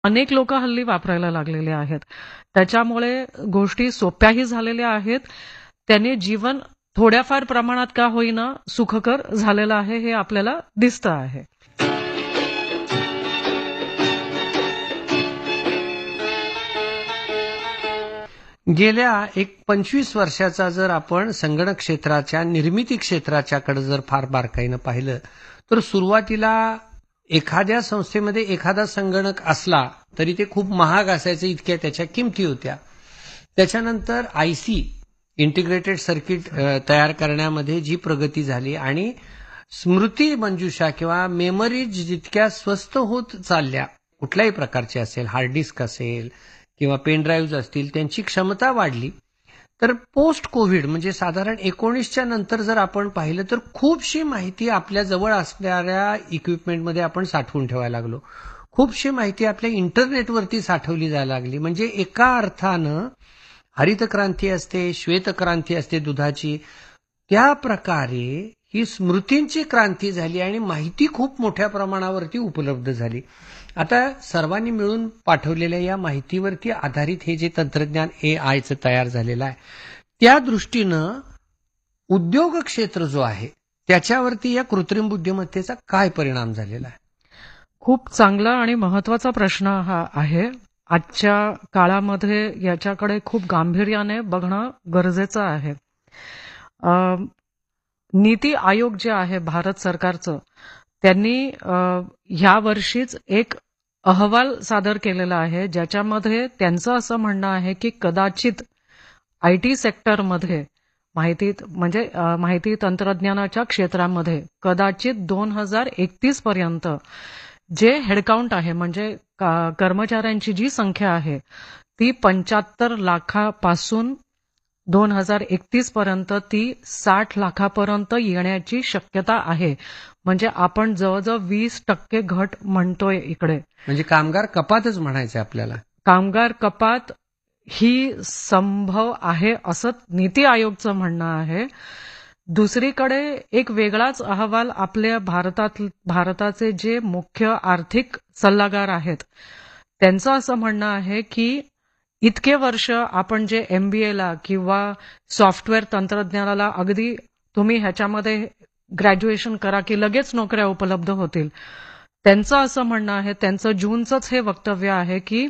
अनेक लोक हल्ली वापरायला लागलेले आहेत. त्याच्यामुळे गोष्टी सोप्याही झालेल्या आहेत. त्याने जीवन थोड्याफार प्रमाणात का होईना सुखकर झालेलं आहे हे आपल्याला दिसतं आहे. गेल्या एक 25 वर्षाचा जर आपण संगणक क्षेत्राच्या निर्मिती क्षेत्राच्याकडे जर फार बारकाईनं पाहिलं तर सुरुवातीला एखाद्या संस्थेमध्ये एखादा संगणक असला तरी ते खूप महाग असायचे, इतक्या त्याच्या किमती होत्या. त्याच्यानंतर आयसी इंटिग्रेटेड सर्किट तयार करण्यामध्ये जी प्रगती झाली आणि स्मृती मंजुषा किंवा मेमरीज जितक्या स्वस्त होत चालल्या, कुठल्याही प्रकारचे असेल, हार्ड डिस्क असेल किंवा पेन ड्राईव्ह असतील, त्यांची क्षमता वाढली. तर पोस्ट कोविड म्हणजे साधारण 19च्या नंतर जर आपण पाहिलं तर खूपशी माहिती आपल्या जवळ असणाऱ्या इक्विपमेंटमध्ये आपण साठवून ठेवायला लागलो. खूपशी माहिती आपल्या इंटरनेटवरती साठवली जायला लागली. म्हणजे एका अर्थानं हरित क्रांती असते, श्वेत क्रांती असते दुधाची, त्या प्रकारे ही स्मृतींची क्रांती झाली आणि माहिती खूप मोठ्या प्रमाणावरती उपलब्ध झाली. आता सर्वांनी मिळून पाठवलेल्या या माहितीवरती आधारित हे जे तंत्रज्ञान एआयचं तयार झालेलं आहे, त्या दृष्टीनं उद्योग क्षेत्र जो आहे त्याच्यावरती या कृत्रिम बुद्धिमत्तेचा काय परिणाम झालेला आहे? खूप चांगला आणि महत्वाचा प्रश्न हा आहे. आजच्या काळामध्ये याच्याकडे खूप गांभीर्याने बघणं गरजेचं आहे. नीती आयोग जे आहे भारत सरकारचं, त्यांनी ह्या वर्षीच एक अहवाल सादर केलेला आहे, ज्याच्यामध्ये त्यांचं असं म्हणणं आहे की कदाचित आयटी सेक्टरमध्ये माहिती तंत्रज्ञानाच्या क्षेत्रामध्ये कदाचित 2031 पर्यंत जे हेडकाउंट आहे म्हणजे कर्मचाऱ्यांची जी संख्या आहे ती 75 लाखापासून 2031 पर्यंत ती 60 लाखापर्यंत येण्याची शक्यता आहे. म्हणजे आपण जवळजवळ 20% घट म्हणतोय इकडे. म्हणजे कामगार कपातच म्हणायचं आपल्याला. कामगार कपात ही संभव आहे असं नीती आयोगचं म्हणणं आहे. दुसरीकडे एक वेगळाच अहवाल आपल्या भारताचे जे मुख्य आर्थिक सल्लागार आहेत त्यांचं असं म्हणणं आहे की इतके वर्ष आपण जे MBAला किंवा सॉफ्टवेअर तंत्रज्ञानाला अगदी तुम्ही ह्याच्यामध्ये ग्रॅज्युएशन करा की लगेच नोकऱ्या उपलब्ध होतील, त्यांचं असं म्हणणं आहे, त्यांचं जूनचंच हे वक्तव्य आहे की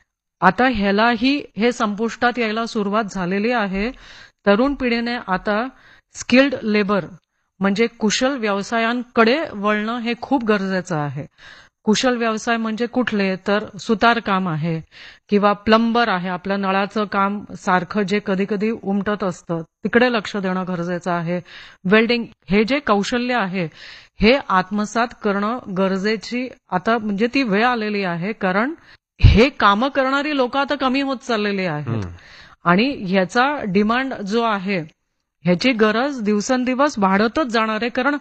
आता ह्यालाही हे संपुष्टात यायला सुरुवात झालेली आहे. तरुण पिढीने आता स्किल्ड लेबर म्हणजे कुशल व्यवसायांकडे वळणं हे खूप गरजेचं आहे. कुशल व्यवसाय म्हणजे कुठले, तर सुतारकाम आहे किंवा प्लंबर आहे, आपल्या नळाचं काम सारखं जे कधी कधी उमटत असतं तिकडे लक्ष देणं गरजेचं आहे. वेल्डिंग, हे जे कौशल्य आहे हे आत्मसात करणं गरजेची आता म्हणजे ती वेळ आलेली आहे, कारण हे कामं करणारी लोक आता कमी होत चाललेली आहेत आणि ह्याचा डिमांड जो आहे ह्याची गरज दिवसेंदिवस वाढतच जाणार आहे, कारण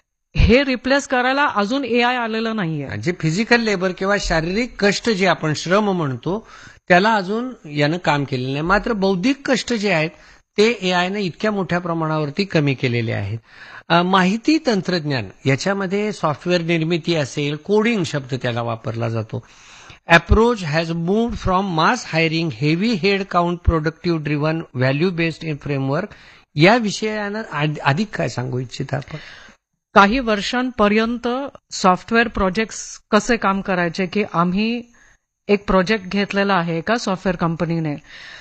हे रिप्लेस करायला अजून एआय आलेलं नाहीये. जे फिजिकल लेबर किंवा शारीरिक कष्ट जे आपण श्रम म्हणतो त्याला अजून यानं काम केलेलं नाही. मात्र बौद्धिक कष्ट जे आहेत ते एआयनं इतक्या मोठ्या प्रमाणावरती कमी केलेले आहेत. माहिती तंत्रज्ञान याच्यामध्ये सॉफ्टवेअर निर्मिती असेल, कोडिंग शब्द त्याला वापरला जातो. Approach has moved from mass hiring heavy head count productive driven value based in framework. या विषयानं अधिक काय सांगू इच्छिता आपण? काही वर्षांपर्यंत सॉफ्टवेअर प्रोजेक्ट्स कसे काम करायचे की आम्ही एक प्रोजेक्ट घेतलेला आहे एका सॉफ्टवेअर कंपनीने,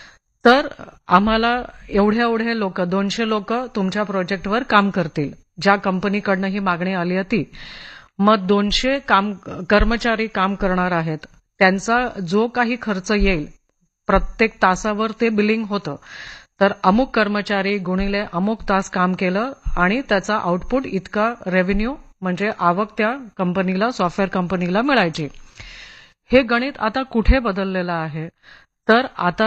तर आम्हाला एवढे लोक 200 लोक तुमच्या प्रोजेक्टवर काम करतील, ज्या कंपनीकडनं ही मागणी आली होती. मग 200 कर्मचारी काम करणार आहेत, त्यांचा जो काही खर्च येईल प्रत्येक तासावर ते बिलिंग होतं, तर अमुक कर्मचारी गुणिले अमुक तास काम केलं आणि त्याचा आउटपुट इतका रेव्हेन्यू म्हणजे आवक त्या कंपनीला, सॉफ्टवेअर कंपनीला मिळायची. हे गणित आता कुठे बदललेलं आहे, तर आता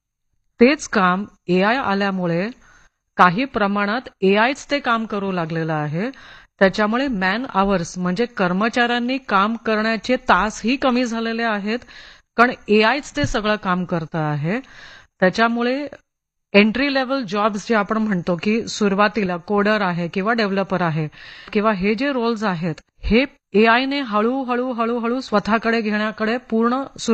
तेच काम एआय आल्यामुळे काही प्रमाणात एआयच ते काम करू लागलेलं आहे. त्याच्यामुळे मॅन आवर्स म्हणजे कर्मचाऱ्यांनी काम करण्याचे तासही कमी झालेले आहेत, कारण एआयच ते सगळं काम करतं आहे. त्याच्यामुळे एंट्री लेवल जॉब्स जे आपण म्हणतो की सुरुवातीला कोडर आहे किंवा डेव्हलपर आहे किंवा हे जे रोल्स आहेत हे एआयने हळूहळू स्वतःकडे घेण्याकडे पूर्ण